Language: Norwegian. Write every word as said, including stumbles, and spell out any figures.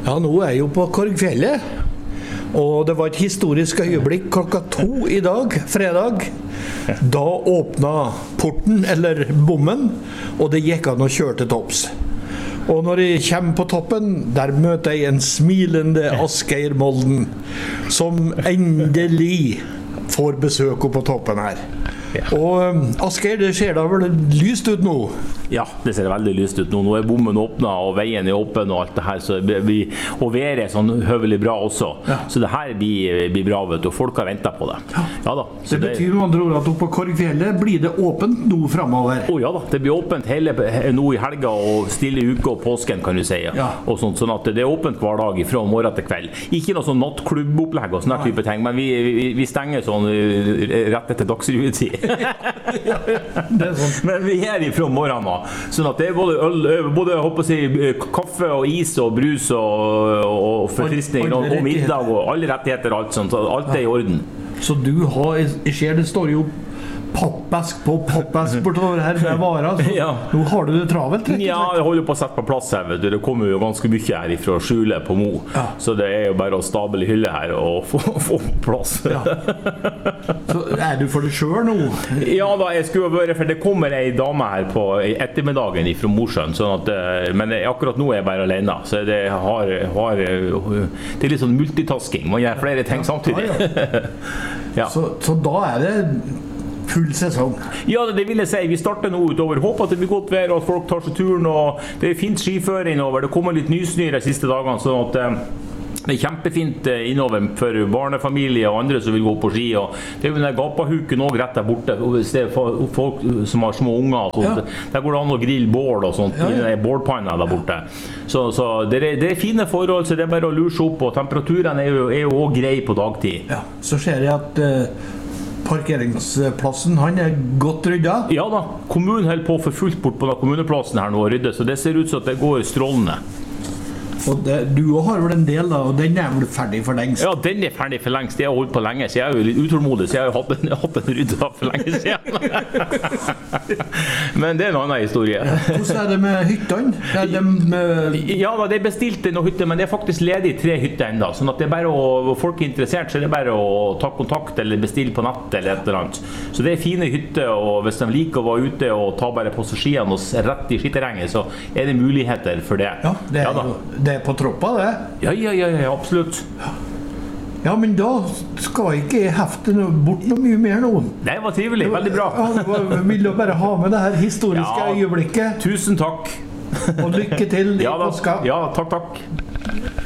Ja, nå er jeg jo på Korgfjellet, og det var et historisk øyeblikk klokka to i dag, fredag. Da åpnet porten, eller bommen, og det gikk an å kjøre til topps. Og når jeg kommer på toppen, der møter jeg en smilende Asgeir Molden, som endelig får besøk på toppen her. Ja. Og Asgeir, det ser da vel lyst ut nå? Ja, det ser veldig lyst ut nå. Nå er bommen åpnet, og veien er åpen og alt det her, så det blir, og været er sånn høvelig bra også. Ja. Så det her blir, blir bra, vet du, og folk har ventet på det. Ja, ja da. Så det betyr med andre ord at oppe på Korgfjellet blir det åpent nå fremover? Å ja da, det blir åpent hele, nå i helga og stille uke og påsken, kan du si. Ja. Og sånt, sånn at det er åpent hver dag fra morgen til kveld. Ikke noe sånn nattklubbopplegg og sånne type ting, men vi, vi, vi stenger sånn rett etter dagsruetid. Ja, det er sånn. Men vi er ifra morgenen da. Sånn at det er både, øl, både jeg håper å si, kaffe og is og brus og, og forfriskning og, og middag og alle rettigheter, alt sånt, alt er i orden. Så du har, jeg ser det står jo poppesk på poppesk bortover her med varer, så ja. Nå har du det travelt, rett og slett? Ja, jeg holder på å sette på plass her, vet du. Det kommer jo ganske mye her fra skjulet på Mo, ja. Så det er jo bare å stable hylle her og få, få på plass. Ja. Så er du for det selv nå? Ja da, jeg skulle være, for det kommer en dame her på ettermiddagen fra Mosjøen, sånn at, men akkurat nå er jeg bare alene, så det, har, har, det er litt sånn multitasking, man gjør flere ting samtidig. Ja, ja. Ja. Så, så da er det full sesong? Ja, det vil jeg si. Vi starter nå utover. Håper at det blir godt vær, og at folk tar seg turen, og det er fint skiføring over. Det kommer litt nysnø de siste dagene, sånn at det er kjempefint innover for barnefamilie og andre som vil gå på ski, og det er jo den gapahuken også rett der borte, hvis det er folk som har små unger og sånt, ja. Der går det an å grille bål og sånt, ja, ja. I den bålpanna der borte. Så, så det, er, det er fine forhold, så det er bare å lure seg opp, og temperaturen er jo, er jo også grei på dagtid. Ja, så ser jeg at uh, parkeringsplassen, han er godt ryddet? Ja da, kommunen holder på for fullt bort på den kommuneplassen her nå og rydde, så det ser ut som at det går strålende. Og det, du har vel en del da, og den er vel ferdig for lengst? Ja, den er ferdig for lengst. Jeg har holdt på lenge, så jeg er jo litt utålmodig, så jeg har jo hatt en, hatt en rydda for lenge siden. Men det er en annen historie. Hvordan er det med hyttene? Er de med... Ja, da, det er bestilt noen hytter, men det er faktisk ledig tre hytter enda, sånn at det er bare å, folk er interessert, så det er bare å ta kontakt eller bestille på nett eller et eller annet. Så det er fine hytter, og hvis de liker å være ute og ta bare på seg skiene og rett i skitterrenget, så er det muligheter for det. Ja, det er ja, jo... Det er på troppa, det? Ja, ja, ja, ja, absolutt. Ja, men da skal jeg ikke hefte noe, bort noe mye mer nå. Det var trivelig, veldig bra. Jeg ville bare ha med det her historiske ja, øyeblikket. Tusen takk. Og lykke til i ja, påska. Ja, takk, takk.